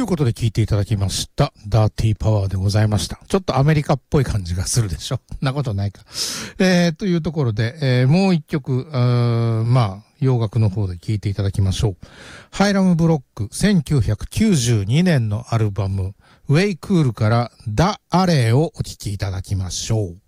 ことで聞いていただきました。ダーティーパワーでございました。ちょっとアメリカっぽい感じがするでしょ。なことないか。というところで、もう一曲、洋楽の方で聞いていただきましょう。ハイラムブロック1992年のアルバム、ウェイクールからダ・アレーをお聴きいただきましょう。